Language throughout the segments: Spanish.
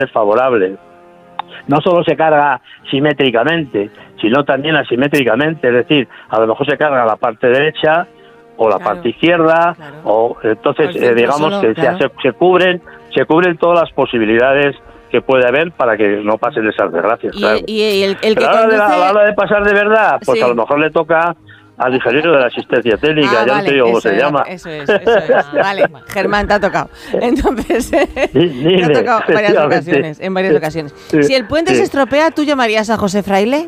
es favorable. No solo se carga simétricamente, sino también asimétricamente, es decir, a lo mejor se carga la parte derecha o la parte izquierda, o entonces digamos que se cubren todas las posibilidades que puede haber para que no pasen esas desgracias. Y el que a la hora de pasar de verdad, pues a lo mejor le toca al ingeniero de la asistencia técnica, ya no te digo cómo se llama. Eso es. Vale, Germán, te ha tocado. Entonces, te ha tocado en varias ocasiones. Sí, si el puente se estropea, ¿tú llamarías a José Fraile?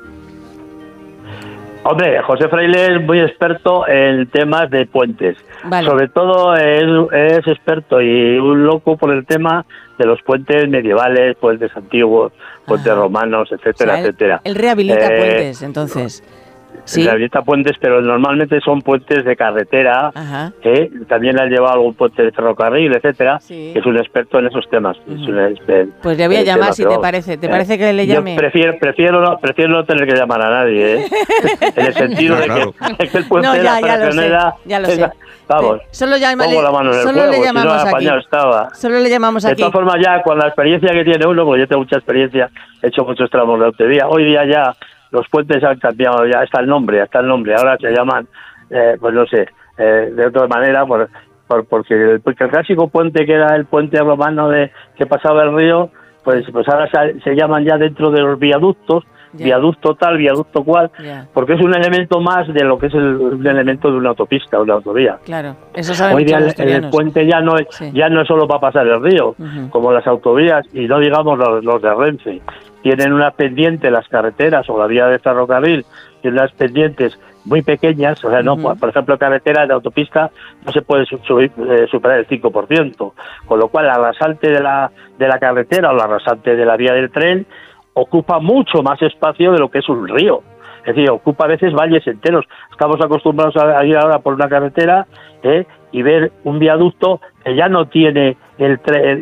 Hombre, José Fraile es muy experto en temas de puentes. Vale. Sobre todo es experto y un loco por el tema de los puentes medievales, puentes antiguos, puentes romanos, etcétera, etcétera. Él rehabilita puentes, entonces. ¿Sí? Rehabilita puentes, pero normalmente son puentes de carretera. También ha llevado algún puente de ferrocarril, etcétera. Que es un experto en esos temas. Pues le voy a llamar si te parece. ¿Te parece que le llame? Yo prefiero no tener que llamar a nadie, en el sentido de que el puente de la fraccionera... Ya lo sé. Vamos, solo le llamamos aquí. Solo le llamamos aquí. De todas formas, ya con la experiencia que tiene uno, porque yo tengo mucha experiencia, he hecho muchos tramos de autovía. Hoy día ya los puentes han cambiado, ya está el nombre. Ahora se llaman, pues no sé, de otra manera, porque el clásico puente que era el puente romano que pasaba el río, pues ahora se llaman ya dentro de los viaductos. Viaducto tal, viaducto cual, porque es un elemento más de lo que es un elemento de una autopista, una autovía. Claro, eso saben hoy día el puente ya no es solo para pasar el río, como las autovías, y no digamos los de Renfe. Tienen unas pendientes, las carreteras o la vía de ferrocarril, tienen unas pendientes muy pequeñas, o sea, no, por ejemplo, carretera de autopista no se puede superar el 5%, con lo cual la rasante de la carretera o la rasante de la vía del tren ocupa mucho más espacio de lo que es un río. Es decir, ocupa a veces valles enteros. Estamos acostumbrados a ir ahora por una carretera y ver un viaducto que ya no tiene el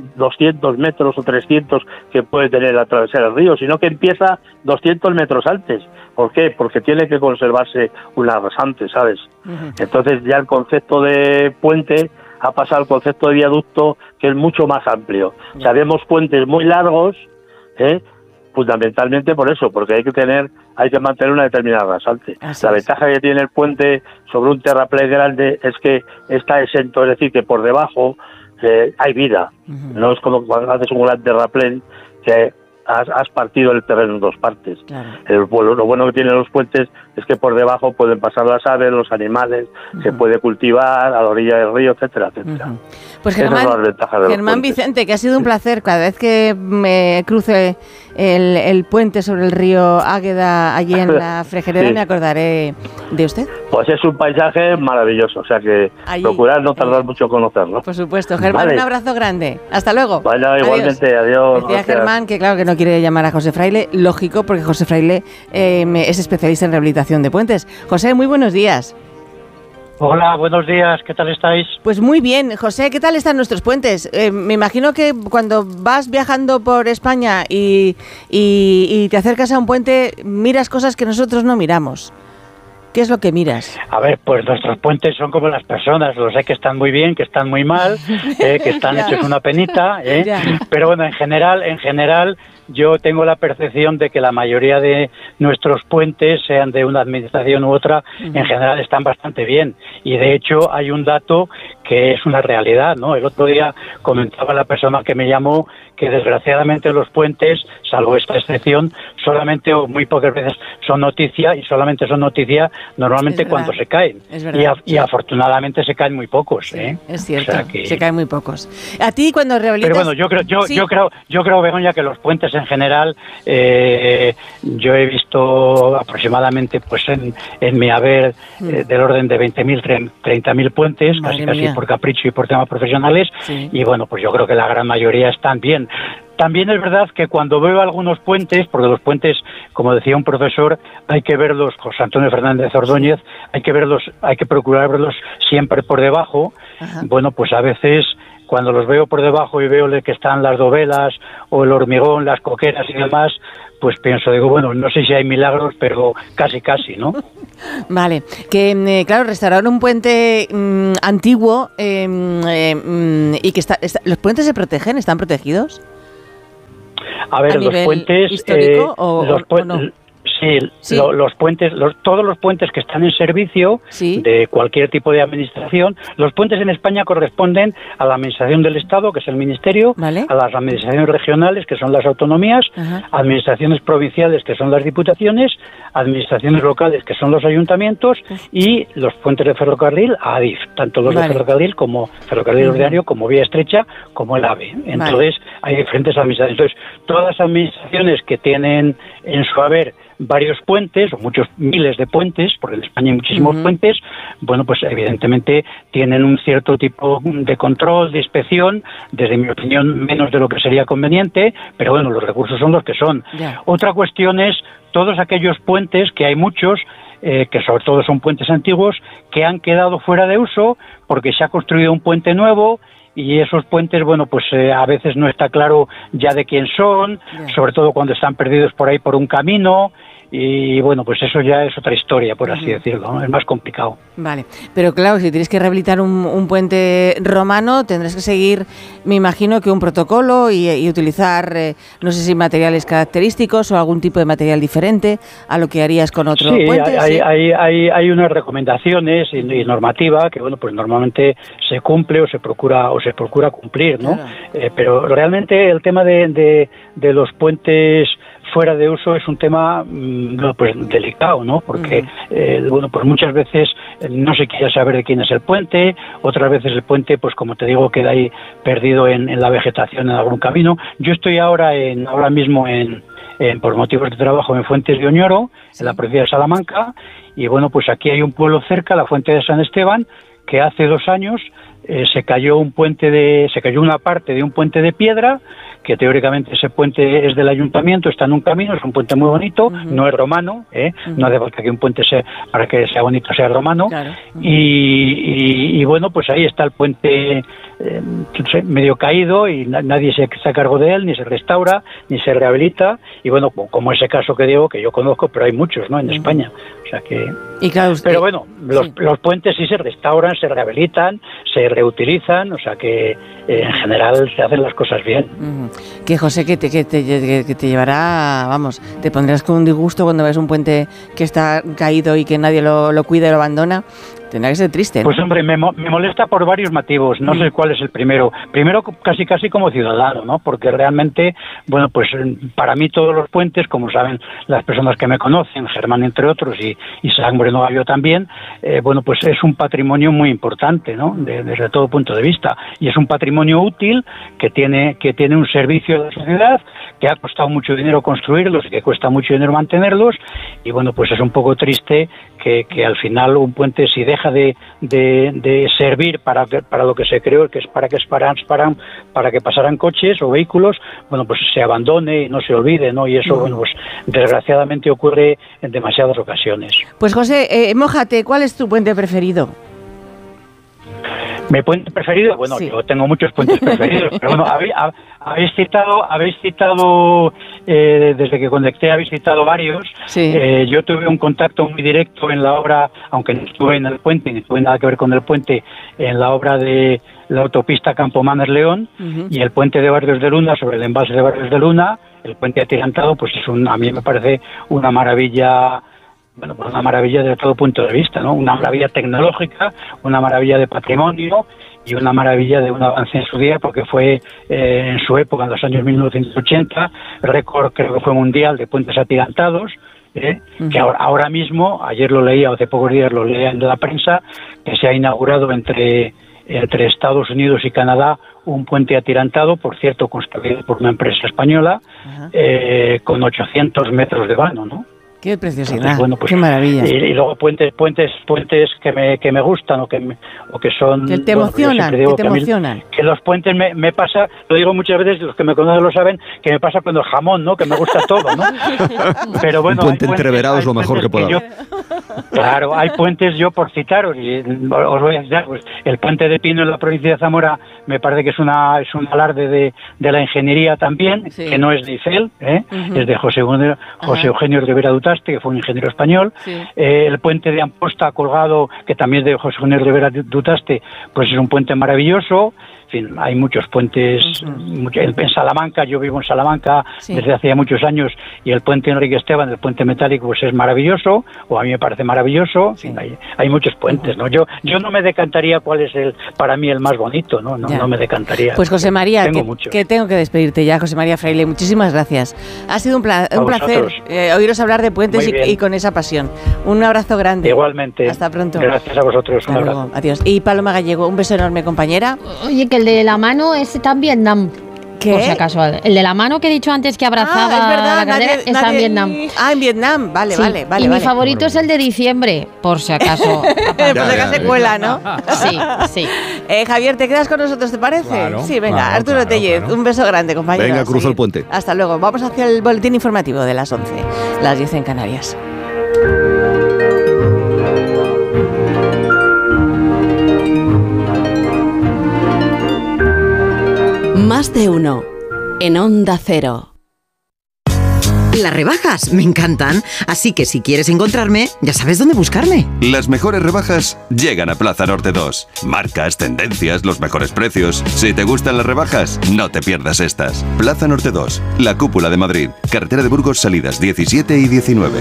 200 metros o 300 que puede tener al atravesar el río, sino que empieza 200 metros antes. ¿Por qué? Porque tiene que conservarse una rasante, ¿sabes? Entonces ya el concepto de puente ha pasado al concepto de viaducto, que es mucho más amplio. O sea, vemos puentes muy largos, fundamentalmente por eso, porque hay que mantener una determinada rasante. La ventaja que tiene el puente sobre un terraplén grande es que está exento, es decir, que por debajo hay vida. No es como cuando haces un gran terraplén que has partido el terreno en dos partes. Lo bueno que tienen los puentes es que por debajo pueden pasar las aves, los animales, se puede cultivar a la orilla del río, etcétera, etcétera. Pues Germán Vicente, que ha sido un placer. Cada vez que me cruce el puente sobre el río Águeda allí en la Frejereda, me acordaré de usted. Pues es un paisaje maravilloso, o sea que procurar no tardar mucho en conocerlo. Por supuesto. Germán, un abrazo grande. Hasta luego. Bueno, igualmente, adiós. Decía Germán que claro que no quiere llamar a José Fraile, lógico, porque José Fraile es especialista en rehabilitación de puentes. José, muy buenos días. Hola, buenos días, ¿qué tal estáis? Pues muy bien. José, ¿qué tal están nuestros puentes? Me imagino que cuando vas viajando por España y te acercas a un puente, miras cosas que nosotros no miramos. ¿Qué es lo que miras? A ver, pues nuestros puentes son como las personas, los sé que están muy bien, que están muy mal, que están hechos una penita, pero bueno, en general yo tengo la percepción de que la mayoría de nuestros puentes, sean de una administración u otra, en general están bastante bien. Y de hecho hay un dato que es una realidad, ¿no? El otro día comentaba la persona que me llamó que desgraciadamente los puentes, salvo esta excepción, solamente o muy pocas veces son noticia, y solamente son noticia normalmente cuando se caen. Y afortunadamente se caen muy pocos, Sí, es cierto, o sea que se caen muy pocos. A ti cuando rehabilitas... Pero bueno, yo creo, Begoña, que los puentes en general, yo he visto aproximadamente, pues en mi haber, del orden de 20.000, 30.000 puentes, casi por capricho y por temas profesionales, y bueno, pues yo creo que la gran mayoría están bien. También es verdad que cuando veo algunos puentes, porque los puentes, como decía un profesor, hay que verlos, José Antonio Fernández Ordóñez, hay que procurar verlos siempre por debajo. Bueno, pues a veces cuando los veo por debajo y veo que están las dovelas o el hormigón, las coqueras y demás, pues digo, bueno, no sé si hay milagros, pero casi, ¿no? Vale, que claro, restaurar un puente antiguo y que ¿los puentes se protegen? ¿Están protegidos? A ver, los puentes histórico o no. Sí. Los puentes, todos los puentes que están en servicio de cualquier tipo de administración, los puentes en España corresponden a la administración del Estado, que es el Ministerio, a las administraciones regionales, que son las autonomías, administraciones provinciales, que son las diputaciones, administraciones locales, que son los ayuntamientos, y los puentes de ferrocarril a ADIF, tanto los de ferrocarril como ferrocarril ordinario, como vía estrecha, como el AVE. Entonces, hay diferentes administraciones. Entonces, todas las administraciones que tienen en su haber varios puentes, o muchos miles de puentes, porque en España hay muchísimos puentes, bueno, pues evidentemente tienen un cierto tipo de control, de inspección, desde mi opinión menos de lo que sería conveniente, pero bueno, los recursos son los que son. Otra cuestión es todos aquellos puentes, que hay muchos, que sobre todo son puentes antiguos, que han quedado fuera de uso porque se ha construido un puente nuevo, y esos puentes, bueno, pues a veces no está claro ya de quién son, sobre todo cuando están perdidos por ahí por un camino, y bueno, pues eso ya es otra historia, por así decirlo, ¿no? Es más complicado. Vale, pero claro, si tienes que rehabilitar un puente romano, tendrás que seguir, me imagino, que un protocolo y utilizar, no sé si materiales característicos o algún tipo de material diferente a lo que harías con otro puente. Hay unas recomendaciones y normativa que, bueno, pues normalmente se cumple o se procura cumplir, ¿no? Claro. Pero realmente el tema de los puentes fuera de uso es un tema pues delicado, ¿no? Porque bueno, pues muchas veces no se quiere saber de quién es el puente, otras veces el puente, pues como te digo, queda ahí perdido en la vegetación, en algún camino. Yo estoy ahora mismo por motivos de trabajo en Fuentes de Oñoro, en la provincia de Salamanca, y bueno, pues aquí hay un pueblo cerca, la Fuente de San Esteban, que hace 2 años se cayó una parte de un puente de piedra, que teóricamente ese puente es del ayuntamiento, está en un camino, es un puente muy bonito, no es romano, no hace falta que un puente para que sea bonito sea romano, y bueno, pues ahí está el puente medio caído y nadie se hace cargo de él, ni se restaura, ni se rehabilita, y bueno, como ese caso que digo, que yo conozco, pero hay muchos, ¿no?, en España. O sea que... Pero bueno, los puentes sí se restauran, se rehabilitan, se reutilizan, o sea que en general se hacen las cosas bien. Que José, que te llevará, vamos, te pondrás con un disgusto cuando ves un puente que está caído y que nadie lo cuida y lo abandona. Tendrá que ser triste, ¿no? Pues hombre, me molesta por varios motivos, no sé cuál es el primero. Primero, casi como ciudadano, ¿no? Porque realmente, bueno, pues para mí todos los puentes, como saben las personas que me conocen, Germán entre otros y Isaac Moreno Gallo también, bueno, pues es un patrimonio muy importante, ¿no? Desde todo punto de vista. Y es un patrimonio útil que tiene un servicio de la sociedad, que ha costado mucho dinero construirlos y que cuesta mucho dinero mantenerlos, y bueno, pues es un poco triste que al final un puente, si deja de servir para lo que se creó, que es para que pasaran coches o vehículos, bueno, pues se abandone y no se olvide, ¿no? Y eso, bueno, pues desgraciadamente ocurre en demasiadas ocasiones. Pues José, mójate, ¿cuál es tu puente preferido? ¿Mi puente preferido? Bueno, yo tengo muchos puentes preferidos, pero bueno, habéis citado desde que conecté, habéis citado varios. Yo tuve un contacto muy directo en la obra, aunque no estuve en el puente, ni tuve nada que ver con el puente, en la obra de la autopista Campomanes-León, y el puente de Barrios de Luna, sobre el embalse de Barrios de Luna, el puente atirantado, pues a mí me parece una maravilla. Bueno, pues una maravilla desde todo punto de vista, ¿no? Una maravilla tecnológica, una maravilla de patrimonio y una maravilla de un avance en su día, porque fue en su época, en los años 1980, récord, creo que fue mundial, de puentes atirantados, que ahora mismo, ayer lo leía, hace pocos días lo leía en la prensa, que se ha inaugurado entre Estados Unidos y Canadá un puente atirantado, por cierto, construido por una empresa española, con 800 metros de vano, ¿no? Qué preciosidad. Entonces, bueno, pues, qué maravilla. Y luego puentes que me gustan o que son... Que te emocionan, que los puentes me pasa, lo digo muchas veces, los que me conocen lo saben, que me pasa cuando el jamón, ¿no? Que me gusta todo, ¿no? Pero bueno, un puente entreverado es lo mejor que pueda haber. Claro, hay puentes, yo por citaros, y os voy a citar, pues el puente de Pino en la provincia de Zamora me parece que es un alarde de la ingeniería también, que no es de ICEL, es de José Eugenio Rivera Dutaste, que fue un ingeniero español. El puente de Amposta colgado, que también es de José Eugenio Rivera Dutaste, pues es un puente maravilloso. fin, hay muchos puentes. En Salamanca, yo vivo en Salamanca desde hace muchos años, y el puente Enrique Esteban, el puente metálico, pues es maravilloso, o a mí me parece maravilloso. En fin, hay muchos puentes, ¿no? Yo no me decantaría cuál es para mí el más bonito, ¿no? No me decantaría. Pues José María, que tengo que despedirte ya, José María Fraile, muchísimas gracias. Ha sido un placer oíros hablar de puentes y con esa pasión. Un abrazo grande. Igualmente. Hasta pronto. Gracias a vosotros. Un abrazo. Adiós. Y Paloma Gallego, un beso enorme, compañera. Oye, que el de la mano está en Vietnam. ¿Qué? Por si acaso. El de la mano que he dicho antes que abrazaba es verdad, la cadera está en Vietnam. En Vietnam. Vale. Y mi favorito es el de diciembre, por si acaso. Por si acaso se cuela, ¿no? Sí. Javier, ¿te quedas con nosotros, te parece? Claro, sí, venga. Arturo Tellez, un beso grande, compañero. Venga, cruza el puente. Hasta luego. Vamos hacia el boletín informativo de las 11, las 10 en Canarias. Más de uno en Onda Cero. Las rebajas me encantan, así que si quieres encontrarme, ya sabes dónde buscarme. Las mejores rebajas llegan a Plaza Norte 2. Marcas, tendencias, los mejores precios. Si te gustan las rebajas, no te pierdas estas. Plaza Norte 2, la Cúpula de Madrid, carretera de Burgos, salidas 17 y 19.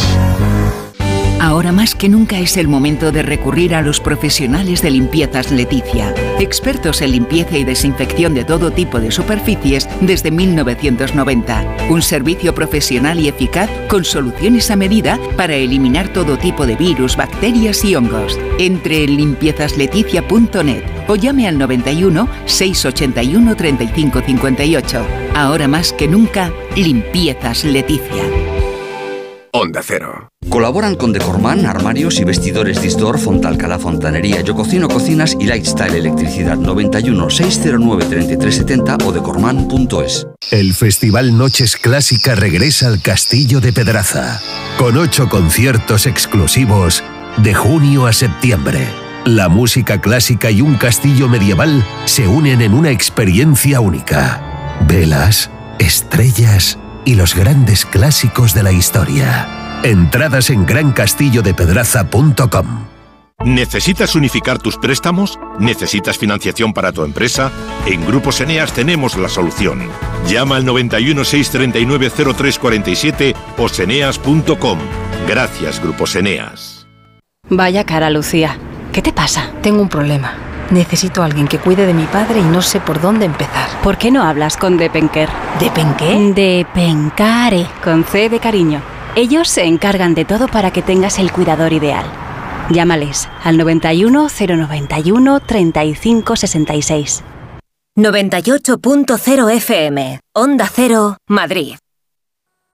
Ahora más que nunca es el momento de recurrir a los profesionales de Limpiezas Leticia, expertos en limpieza y desinfección de todo tipo de superficies desde 1990. Un servicio profesional y eficaz con soluciones a medida para eliminar todo tipo de virus, bacterias y hongos. Entre en limpiezasLeticia.net o llame al 91 681 35 58. Ahora más que nunca, Limpiezas Leticia. Onda Cero. Colaboran con Decorman, armarios y vestidores Distor, Fontalcala Fontanería, Yo Cocino Cocinas y Lifestyle Electricidad. 91 609 3370 o decorman.es. El Festival Noches Clásica regresa al Castillo de Pedraza, con 8 conciertos exclusivos de junio a septiembre. La música clásica y un castillo medieval se unen en una experiencia única. Velas, estrellas y los grandes clásicos de la historia. Entradas en grancastillodepedraza.com. ¿Necesitas unificar tus préstamos? ¿Necesitas financiación para tu empresa? En Grupos Eneas tenemos la solución. Llama al 91 639 0347 o seneas.com. Gracias, Grupos Eneas. Vaya cara, Lucía. ¿Qué te pasa? Tengo un problema. Necesito a alguien que cuide de mi padre y no sé por dónde empezar. ¿Por qué no hablas con Depenker? ¿Depenqué? Depencare, con C de cariño. Ellos se encargan de todo para que tengas el cuidador ideal. Llámales al 91 091 35 66. 98.0 FM, Onda Cero, Madrid.